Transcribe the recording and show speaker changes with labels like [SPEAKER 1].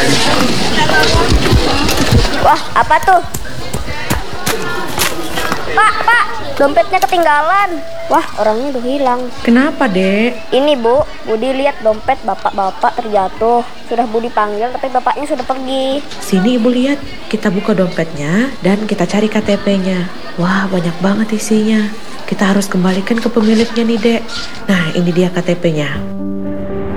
[SPEAKER 1] Wah, apa tuh? Pak, dompetnya ketinggalan. Wah, orangnya udah hilang.
[SPEAKER 2] Kenapa, Dek?
[SPEAKER 1] Ini Bu, Budi lihat dompet bapak-bapak terjatuh. Sudah Budi panggil, tapi bapaknya sudah pergi.
[SPEAKER 2] Sini Ibu lihat, kita buka dompetnya dan kita cari KTP-nya. Wah, banyak banget isinya. Kita harus kembalikan ke pemiliknya nih, Dek. Nah, ini dia KTP-nya.